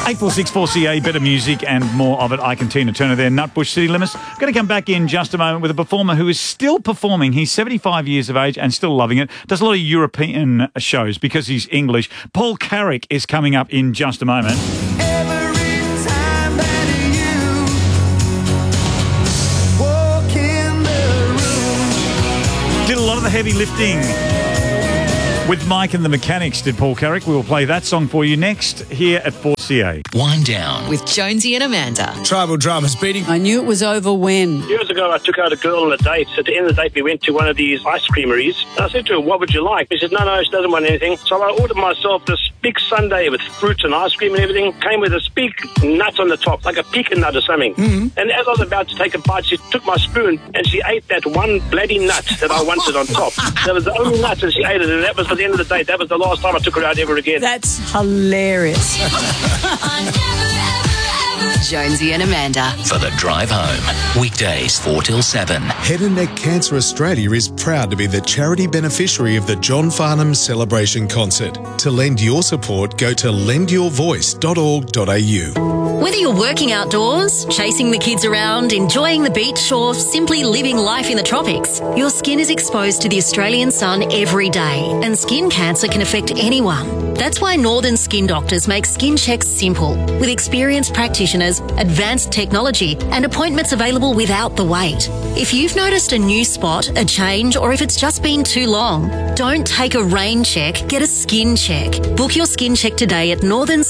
846 4CA, better music and more of it. Ike and Tina Turner there, Nutbush City Limits. Going to come back in just a moment with a performer who is still performing. He's 75 years of age and still loving it. Does a lot of European shows because he's English. Paul Carrick is coming up in just a moment. Did a lot of the heavy lifting with Mike and the Mechanics, did Paul Carrick. We will play that song for you next here at 4CA. Wind Down with Jonesy and Amanda. Tribal Drama's beating. I knew it was over when. Years ago, I took out a girl on a date. At the end of the date, we went to one of these ice creameries. And I said to her, what would you like? She said, no, she doesn't want anything. So I ordered myself this big sundae with fruit and ice cream and everything. Came with this big nut on the top, like a pecan nut or something. Mm-hmm. And as I was about to take a bite, she took my spoon and she ate that one bloody nut that I wanted on top. That was the only nut, and she ate it. And that was at the end of the date. That was the last time I took her out ever again. That's hilarious. Jonesy and Amanda. for the drive home. Weekdays 4 till 7. Head and Neck Cancer Australia is proud to be the charity beneficiary of the John Farnham Celebration Concert. To lend your support, go to lendyourvoice.org.au. Whether you're working outdoors, chasing the kids around, enjoying the beach, or simply living life in the tropics, your skin is exposed to the Australian sun every day, and skin cancer can affect anyone. That's why Northern Skin Doctors make skin checks simple, with experienced practitioners, advanced technology, and appointments available without the wait. If you've noticed a new spot, a change, or if it's just been too long, don't take a rain check, get a skin check. Book your skin check today at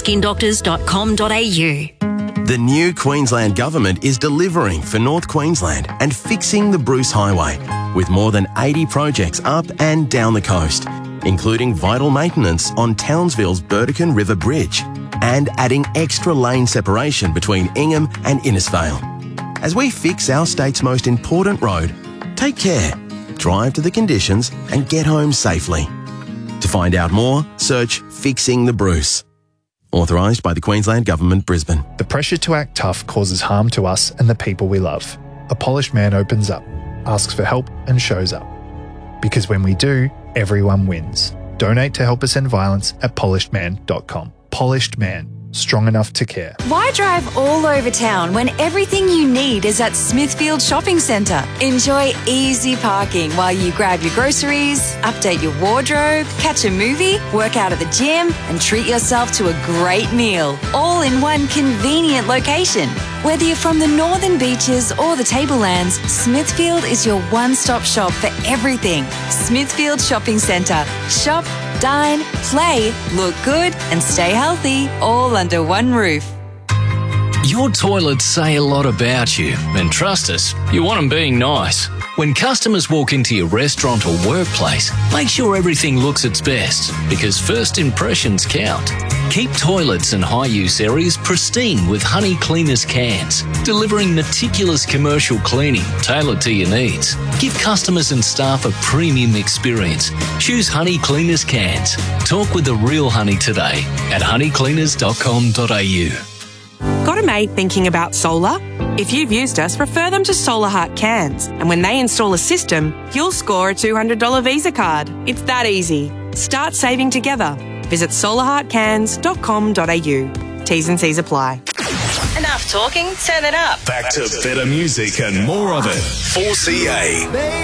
northernskindoctors.com.au. The new Queensland Government is delivering for North Queensland and fixing the Bruce Highway, with more than 80 projects up and down the coast, including vital maintenance on Townsville's Burdekin River Bridge and adding extra lane separation between Ingham and Innisfail. As we fix our state's most important road, take care, drive to the conditions and get home safely. To find out more, search Fixing the Bruce. Authorised by the Queensland Government, Brisbane. The pressure to act tough causes harm to us and the people we love. A polished man opens up, asks for help and shows up. Because when we do, everyone wins. Donate to help us end violence at polishedman.com. Polished Man. Strong enough to care. Why drive all over town when everything you need is at Smithfield Shopping Centre? Enjoy easy parking while you grab your groceries, update your wardrobe, catch a movie, work out at the gym, and treat yourself to a great meal, all in one convenient location. Whether you're from the Northern Beaches or the Tablelands, Smithfield is your one-stop shop for everything. Smithfield Shopping Centre. Shop, dine, play, look good, and stay healthy, all under one roof. Your toilets say a lot about you, and trust us, you want them being nice. When customers walk into your restaurant or workplace, make sure everything looks its best, because first impressions count. Keep toilets and high-use areas pristine with Honey Cleaners cans, delivering meticulous commercial cleaning tailored to your needs. Give customers and staff a premium experience. Choose Honey Cleaners cans. Talk with the real honey today at honeycleaners.com.au. Got a mate thinking about solar? If you've used us, refer them to Solar Heart Cans. And when they install a system, you'll score a $200 Visa card. It's that easy. Start saving together. Visit solarheartcans.com.au. T's and C's apply. Enough talking, turn it up. Back to better music and more of it. 4CA.